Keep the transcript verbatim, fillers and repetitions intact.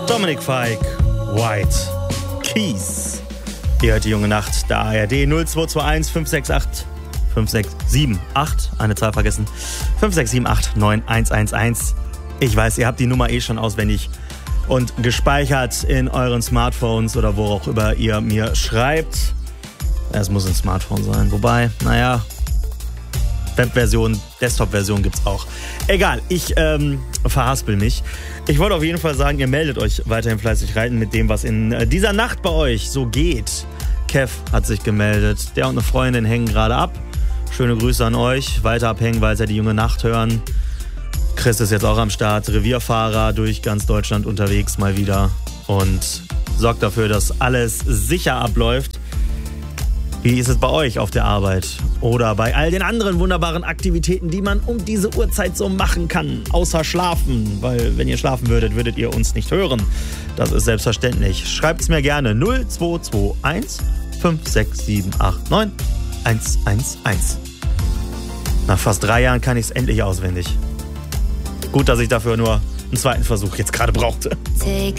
Dominik Fike, White Keys. Ihr hört die junge Nacht, der A R D null zwei zwei eins fünf sechs acht fünf sechs sieben acht, eine Zahl vergessen, fünf sechs sieben acht neun eins eins eins. Ich weiß, ihr habt die Nummer eh schon auswendig und gespeichert in euren Smartphones oder wo auch immer ihr mir schreibt. Es muss ein Smartphone sein, wobei, naja, Webversion, Desktop-Version gibt's auch. Egal, ich ähm, verhaspel mich. Ich wollte auf jeden Fall sagen, ihr meldet euch weiterhin fleißig rein mit dem, was in äh, dieser Nacht bei euch so geht. Kev hat sich gemeldet. Der und eine Freundin hängen gerade ab. Schöne Grüße an euch. Weiter abhängen, weil sie die junge Nacht hören. Chris ist jetzt auch am Start. Revierfahrer durch ganz Deutschland unterwegs mal wieder. Und sorgt dafür, dass alles sicher abläuft. Wie ist es bei euch auf der Arbeit oder bei all den anderen wunderbaren Aktivitäten, die man um diese Uhrzeit so machen kann, außer schlafen? Weil wenn ihr schlafen würdet, würdet ihr uns nicht hören. Das ist selbstverständlich. Schreibt es mir gerne null zwei zwei eins fünf sechs sieben acht neun eins eins eins. Nach fast drei Jahren kann ich es endlich auswendig. Gut, dass ich dafür nur einen zweiten Versuch jetzt gerade brauchte. Take